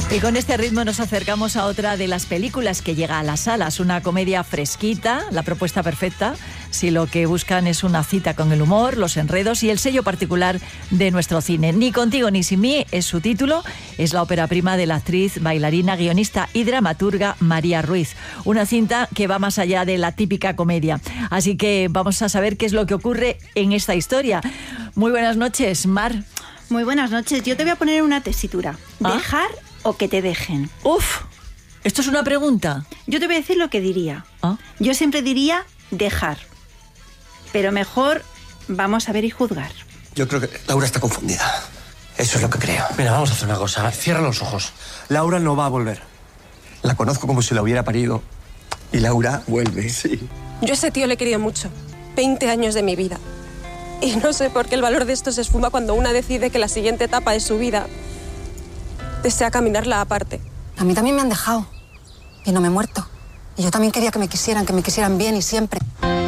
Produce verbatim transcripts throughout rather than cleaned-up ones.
Y con este ritmo nos acercamos a otra de las películas que llega a las salas, una comedia fresquita, la propuesta perfecta, si lo que buscan es una cita con el humor, los enredos y el sello particular de nuestro cine. Ni contigo ni sin mí es su título, es la ópera prima de la actriz, bailarina, guionista y dramaturga María Ruiz, una cinta que va más allá de la típica comedia. Así que vamos a saber qué es lo que ocurre en esta historia. Muy buenas noches, Mar. Muy buenas noches, yo te voy a poner una tesitura. ¿Ah? ¿Dejar o que te dejen? Uf, ¿esto es una pregunta? Yo te voy a decir lo que diría. ¿Ah? Yo siempre diría dejar. Pero mejor vamos a ver y juzgar. Yo creo que Laura está confundida. Eso es lo que creo. Mira, vamos a hacer una cosa. Cierra los ojos. Laura no va a volver. La conozco como si la hubiera parido. Y Laura vuelve. Sí. Yo a ese tío le he querido mucho. veinte años de mi vida. Y no sé por qué el valor de esto se esfuma cuando una decide que la siguiente etapa de su vida desea caminarla aparte. A mí también me han dejado. Y no me he muerto. Y yo también quería que me quisieran, que me quisieran bien y siempre.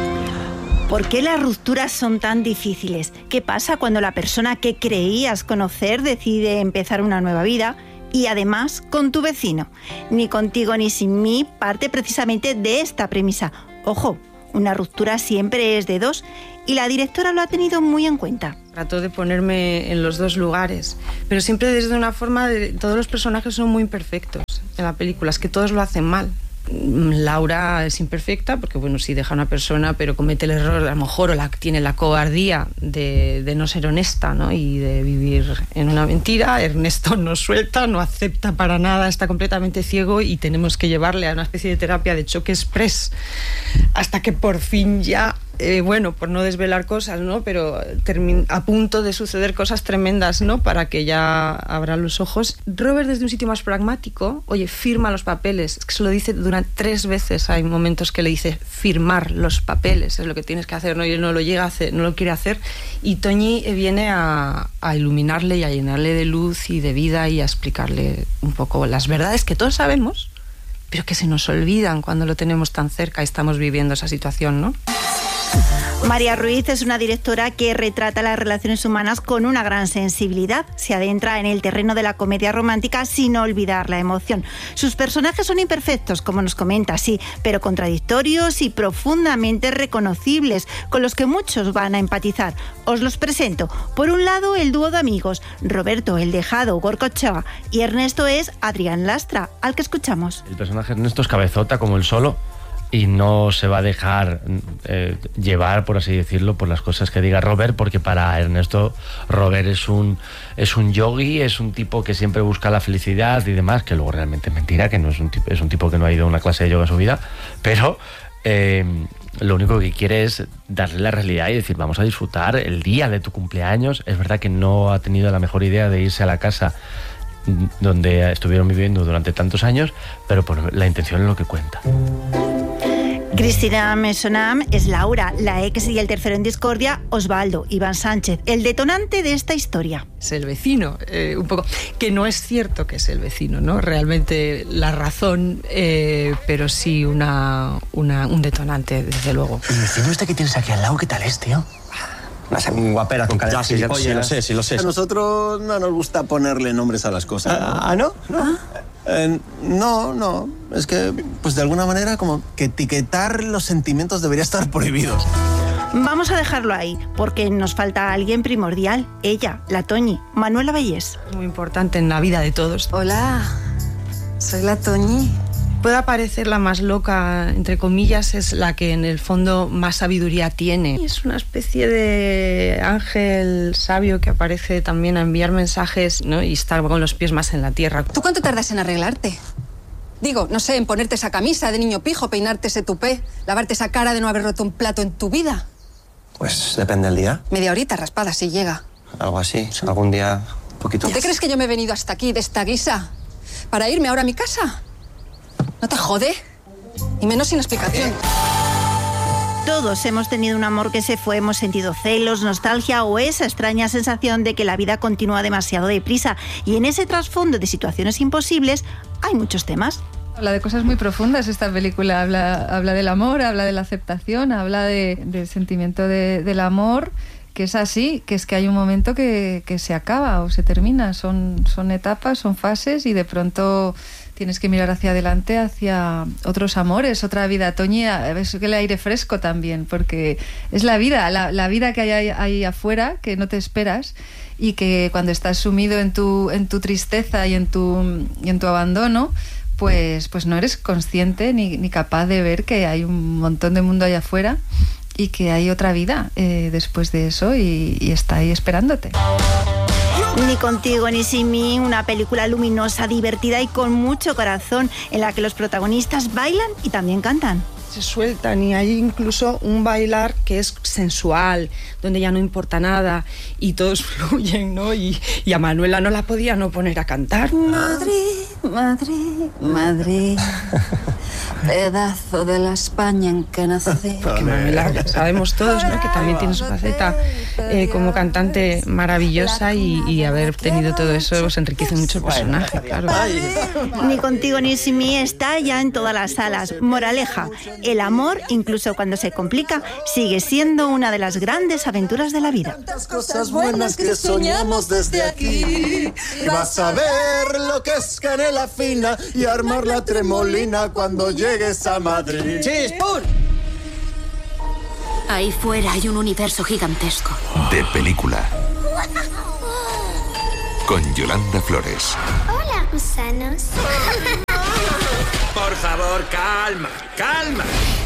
¿Por qué las rupturas son tan difíciles? ¿Qué pasa cuando la persona que creías conocer decide empezar una nueva vida? Y además con tu vecino. Ni contigo ni sin mí parte precisamente de esta premisa. Ojo, una ruptura siempre es de dos y la directora lo ha tenido muy en cuenta. Trato de ponerme en los dos lugares, pero siempre desde una forma de... Todos los personajes son muy imperfectos en la película, es que todos lo hacen mal. Laura es imperfecta porque, bueno, sí deja a una persona, pero comete el error, a lo mejor, o la, tiene la cobardía de, de no ser honesta, ¿no? Y de vivir en una mentira. Ernesto no suelta, no acepta para nada, está completamente ciego y tenemos que llevarle a una especie de terapia de choque express hasta que por fin ya, eh, bueno, por no desvelar cosas, ¿no? Pero termi- a punto de suceder cosas tremendas, ¿no? Para que ya abra los ojos. Robert, desde un sitio más pragmático, oye, firma los papeles, es que se lo dice durante tres veces, hay momentos que le dice firmar los papeles, es lo que tienes que hacer, ¿no? Y él no lo llega a hacer, no lo quiere hacer, y Toñi viene a, a iluminarle y a llenarle de luz y de vida y a explicarle un poco las verdades que todos sabemos, pero que se nos olvidan cuando lo tenemos tan cerca y estamos viviendo esa situación, ¿no? María Ruiz es una directora que retrata las relaciones humanas con una gran sensibilidad. Se adentra en el terreno de la comedia romántica sin olvidar la emoción. Sus personajes son imperfectos, como nos comenta, sí, pero contradictorios y profundamente reconocibles, con los que muchos van a empatizar. Os los presento. Por un lado, el dúo de amigos, Roberto, el dejado, Gorka Ochoa, y Ernesto es Adrián Lastra, al que escuchamos. El personaje Ernesto es cabezota como él solo, y no se va a dejar eh, llevar, por así decirlo, por las cosas que diga Robert, porque para Ernesto Robert es un es un yogi, es un tipo que siempre busca la felicidad y demás, que luego realmente es mentira, que no es un tipo, es un tipo que no ha ido a una clase de yoga en su vida, pero eh, lo único que quiere es darle la realidad y decir, vamos a disfrutar el día de tu cumpleaños. Es verdad que no ha tenido la mejor idea de irse a la casa donde estuvieron viviendo durante tantos años, pero por la intención es lo que cuenta. Cristina Mesonam es Laura, la ex, y el tercero en discordia, Osvaldo, Iván Sánchez, el detonante de esta historia. Es el vecino, eh, un poco, que no es cierto que es el vecino, ¿no? Realmente la razón, eh, pero sí una, una, un detonante, desde luego. ¿El vecino este que tienes aquí al lado, qué tal es, tío? Una semi-guapera con cara de sí, gilipollas. sí, lo sé, sí lo sé. A nosotros no nos gusta ponerle nombres a las cosas. ¿Ah, no? ¿No? Eh, no, no. Es que, pues de alguna manera, como que etiquetar los sentimientos debería estar prohibidos. Vamos a dejarlo ahí, porque nos falta alguien primordial. Ella, la Toñi, Manuela Vallés. Muy importante en la vida de todos. Hola, soy la Toñi. Puede parecer la más loca, entre comillas, es la que en el fondo más sabiduría tiene. Es una especie de ángel sabio que aparece también a enviar mensajes, ¿no? Y está con los pies más en la tierra. ¿Tú cuánto tardas en arreglarte? Digo, no sé, en ponerte esa camisa de niño pijo, peinarte ese tupé, lavarte esa cara de no haber roto un plato en tu vida. Pues depende del día. Media horita raspada, si llega. Algo así. Algún día un poquito ¿Te más. crees que yo me he venido hasta aquí de esta guisa para irme ahora a mi casa? ¿No te jode? Y menos sin explicación. Todos hemos tenido un amor que se fue, hemos sentido celos, nostalgia o esa extraña sensación de que la vida continúa demasiado deprisa. Y en ese trasfondo de situaciones imposibles hay muchos temas. Habla de cosas muy profundas esta película, habla, habla del amor, habla de la aceptación, habla de, del sentimiento de, del amor que es así, que es que hay un momento que, que se acaba o se termina, son, son etapas, son fases y de pronto tienes que mirar hacia adelante, hacia otros amores, otra vida. Toñi, es el aire fresco también, porque es la vida, la, la vida que hay ahí, ahí afuera, que no te esperas, y que cuando estás sumido en tu, en tu tristeza y en tu, y en tu abandono, pues, pues no eres consciente ni, ni capaz de ver que hay un montón de mundo allá afuera y que hay otra vida eh, después de eso y, y está ahí esperándote. Ni contigo ni sin mí, una película luminosa, divertida y con mucho corazón, en la que los protagonistas bailan y también cantan. Se sueltan y hay incluso un bailar que es sensual, donde ya no importa nada y todos fluyen, ¿no? Y, y a Manuela no la podía no poner a cantar. Madrid, Madrid, Madrid, pedazo de la España en que nací. Que Manuela, sabemos todos, ¿no?, que también tiene su faceta eh, como cantante maravillosa y, y haber tenido todo eso pues enriquece mucho el personaje, claro. Ni contigo ni sin mí está ya en todas las salas. Moraleja, el amor, incluso cuando se complica, sigue siendo una de las grandes aventuras de la vida. Tantas cosas buenas que soñamos desde aquí. Y vas a ver lo que es canela fina y armar la tremolina cuando llegues a Madrid. ¡Chispur! Ahí fuera hay un universo gigantesco. De película. Con Yolanda Flores. Hola, gusanos. Por favor, calma, calma.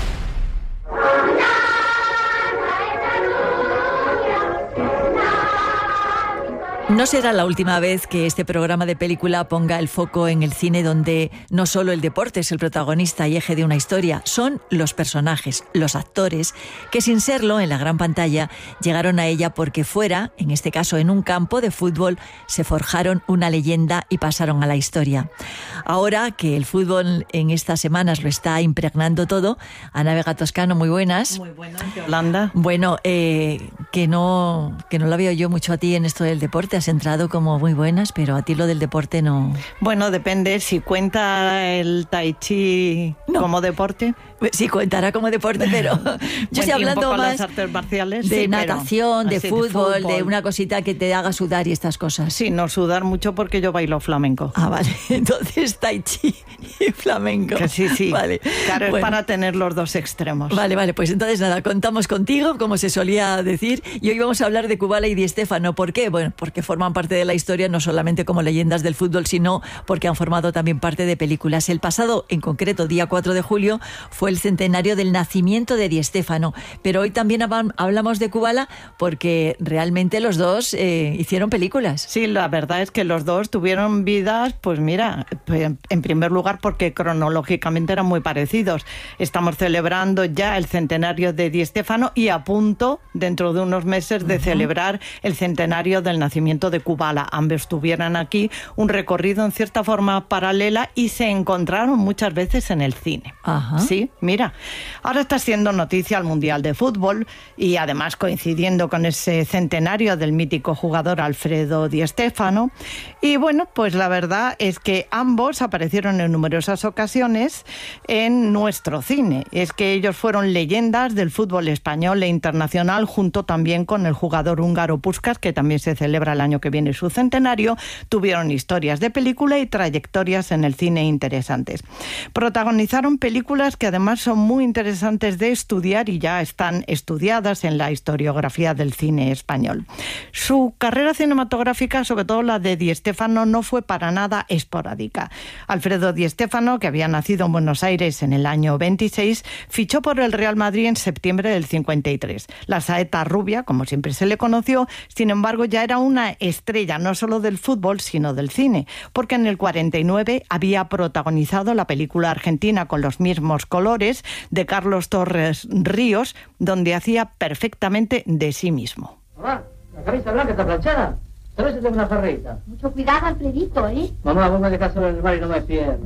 No será la última vez que este programa de película ponga el foco en el cine, donde no solo el deporte es el protagonista y eje de una historia, son los personajes, los actores, que sin serlo en la gran pantalla llegaron a ella porque fuera, en este caso en un campo de fútbol, se forjaron una leyenda y pasaron a la historia. Ahora que el fútbol en estas semanas lo está impregnando todo, Ana Vega Toscano, muy buenas. Muy buenas, Yolanda. Bueno, eh, que no, que no la veo yo mucho a ti en esto del deporte. Has entrado como muy buenas, pero a ti lo del deporte no... Bueno, depende, si cuenta el tai chi no. como deporte. Sí, contará como deporte, pero yo estoy hablando más las artes marciales, de sí, natación, de, así, fútbol, de fútbol, de una cosita que te haga sudar y estas cosas. Sí, no sudar mucho porque yo bailo flamenco. Ah, vale, entonces tai chi y flamenco. Que sí, sí, vale. Claro, bueno. Es para tener los dos extremos. Vale, vale, pues entonces nada, contamos contigo, como se solía decir, y hoy vamos a hablar de Kubala y Di Stéfano. ¿Por qué? Bueno, porque forman parte de la historia no solamente como leyendas del fútbol, sino porque han formado también parte de películas. El pasado, en concreto, día cuatro de julio, fue el centenario del nacimiento de Di Stéfano, pero hoy también hablamos de Kubala porque realmente los dos eh, hicieron películas. Sí, la verdad es que los dos tuvieron vidas, pues mira, en primer lugar porque cronológicamente eran muy parecidos. Estamos celebrando ya el centenario de Di Stéfano y a punto, dentro de unos meses, de uh-huh. celebrar el centenario del nacimiento de Kubala. Ambos tuvieron aquí un recorrido en cierta forma paralela y se encontraron muchas veces en el cine. Ajá. Sí, mira. Ahora está siendo noticia el Mundial de Fútbol y además coincidiendo con ese centenario del mítico jugador Alfredo Di Stéfano. Y bueno, pues la verdad es que ambos aparecieron en numerosas ocasiones en nuestro cine. Es que ellos fueron leyendas del fútbol español e internacional, junto también con el jugador húngaro Puskás, que también se celebra el año que viene su centenario. Tuvieron historias de película y trayectorias en el cine interesantes. Protagonizaron películas que además son muy interesantes de estudiar y ya están estudiadas en la historiografía del cine español. Su carrera cinematográfica, sobre todo la de Di Stéfano, no fue para nada esporádica. Alfredo Di Stéfano, que había nacido en Buenos Aires en el año veintiséis, fichó por el Real Madrid en septiembre del cincuenta y tres. La saeta rubia, como siempre se le conoció, sin embargo, ya era una estrella no solo del fútbol, sino del cine, porque en el cuarenta y nueve había protagonizado la película argentina Con los mismos colores, de Carlos Torres Ríos, donde hacía perfectamente de sí mismo. Mamá, la camisa blanca está planchada. Tal vez tengo una ferreita. Mucho cuidado, Alfredito, ¿eh? Mamá, vos me dejás solo en el bar y no me pierdas.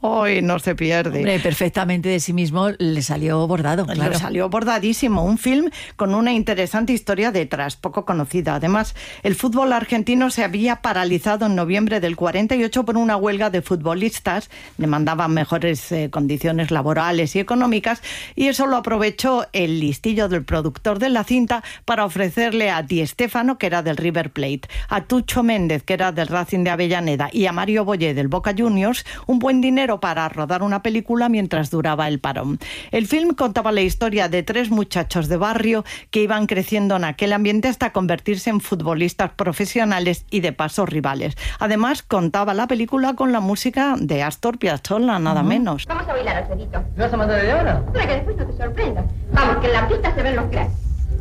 hoy no se pierde. Hombre, perfectamente de sí mismo le salió bordado, claro. Le salió bordadísimo. Un film con una interesante historia detrás, poco conocida. Además, el fútbol argentino se había paralizado en noviembre del cuarenta y ocho por una huelga de futbolistas. Demandaban mejores eh, condiciones laborales y económicas, y eso lo aprovechó el listillo del productor de la cinta para ofrecerle a Di Stéfano, que era del River Plate, a Tucho Méndez, que era del Racing de Avellaneda, y a Mario Boyé, del Boca Juniors, un buen dinero para rodar una película mientras duraba el parón. El film contaba la historia de tres muchachos de barrio que iban creciendo en aquel ambiente hasta convertirse en futbolistas profesionales y de paso rivales. Además, contaba la película con la música de Astor Piazzolla, nada uh-huh. menos. Vamos a bailar, Alfredito. ¿Me vas a mandar de ahora? Para que después no te sorprendas. Vamos, que en la pista se ven los cracks.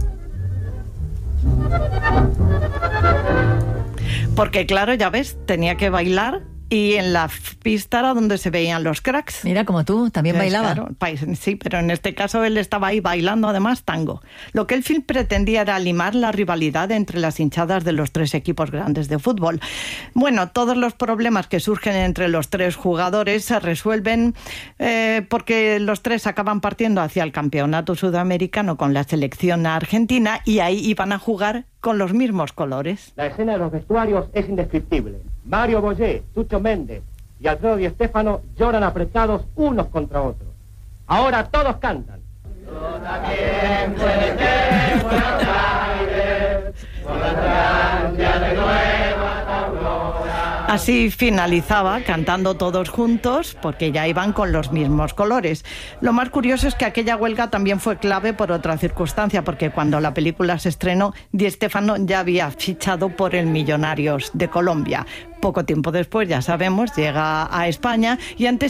Porque claro, ya ves, tenía que bailar y en la pista era donde se veían los cracks. Mira, como tú, también Entonces, bailaba. Claro, sí, pero en este caso él estaba ahí bailando además tango. Lo que el film pretendía era limar la rivalidad entre las hinchadas de los tres equipos grandes de fútbol. Bueno, todos los problemas que surgen entre los tres jugadores se resuelven eh, porque los tres acaban partiendo hacia el campeonato sudamericano con la selección argentina y ahí iban a jugar con los mismos colores. La escena de los vestuarios es indescriptible. Mario Boyé, Tucho Méndez y Alfredo Di Stéfano lloran apretados unos contra otros. Ahora todos cantan. Yo también puede ser Buenos Aires, con la Francia de Nueva Aurora. Así finalizaba, cantando todos juntos, porque ya iban con los mismos colores. Lo más curioso es que aquella huelga también fue clave por otra circunstancia, porque cuando la película se estrenó, Di Stéfano ya había fichado por el Millonarios de Colombia. Poco tiempo después, ya sabemos, llega a España y antes